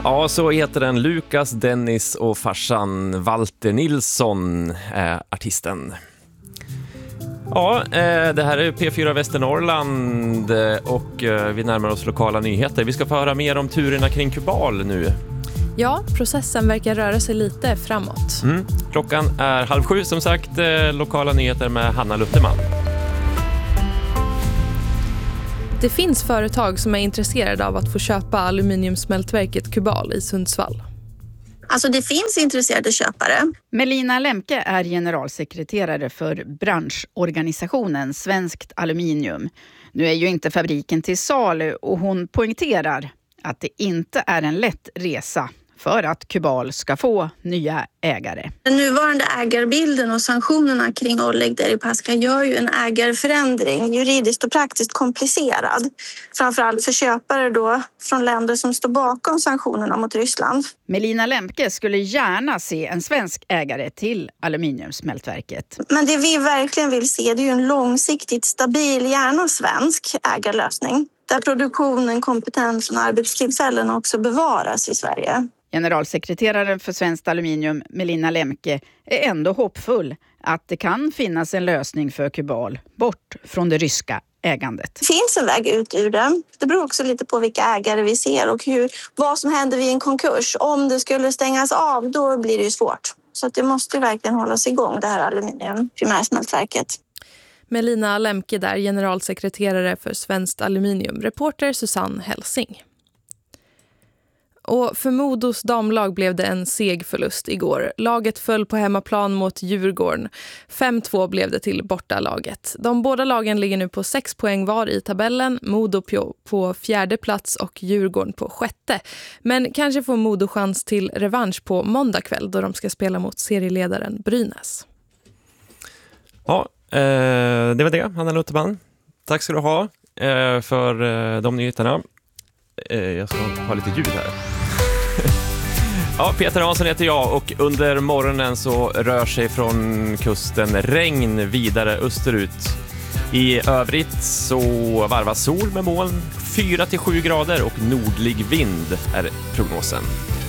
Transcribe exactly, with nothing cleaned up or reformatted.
Ja, så heter den. Lukas, Dennis och farsan Walter Nilsson, eh, artisten. Ja, eh, det här är P fyra Västernorrland och eh, vi närmar oss lokala nyheter. Vi ska få höra mer om turerna kring Kubal nu. Ja, processen verkar röra sig lite framåt. Mm. Klockan är halv sju som sagt. Eh, lokala nyheter med Hanna Lutterman. Det finns företag som är intresserade av att få köpa aluminiumsmältverket Kubal i Sundsvall. Alltså det finns intresserade köpare. Melina Lemke är generalsekreterare för branschorganisationen Svenskt Aluminium. Nu är ju inte fabriken till salu och hon poängterar att det inte är en lätt resa för att Kubal ska få nya ägare. Den nuvarande ägarbilden och sanktionerna kring Oleg Deripaska gör ju en ägarförändring juridiskt och praktiskt komplicerad. Framförallt för köpare då från länder som står bakom sanktionerna mot Ryssland. Melina Lemke skulle gärna se en svensk ägare till aluminiumsmältverket. Men det vi verkligen vill se, det är ju en långsiktigt stabil, gärna svensk ägarlösning. Där produktionen, kompetensen och arbetstillfällen också bevaras i Sverige. Generalsekreteraren för Svenskt Aluminium, Melina Lemke, är ändå hoppfull att det kan finnas en lösning för Kubal bort från det ryska ägandet. Det finns en väg ut ur det. Det beror också lite på vilka ägare vi ser och hur, vad som händer vid en konkurs. Om det skulle stängas av, då blir det ju svårt. Så att det måste verkligen hållas igång, det här aluminium primärsmältverket. Melina Lemke där, generalsekreterare för Svenskt Aluminium. Reporter Susanne Helsing. Och för Modos damlag blev det en seg förlust igår. Laget föll på hemmaplan mot Djurgården. fem två blev det till bortalaget. De båda lagen ligger nu på sex poäng var i tabellen. Modo på fjärde plats och Djurgården på sjätte. Men kanske får Modo chans till revansch på måndag kväll då de ska spela mot serieledaren Brynäs. Ja, eh, det var det, Hanna Lutterman. Tack ska du ha eh, för eh, de nyheterna. Eh, jag ska ha lite ljud här. Ja, Peter Hansson heter jag och under morgonen så rör sig från kusten regn vidare österut. I övrigt så varvas sol med moln, fyra till sju grader och nordlig vind är prognosen.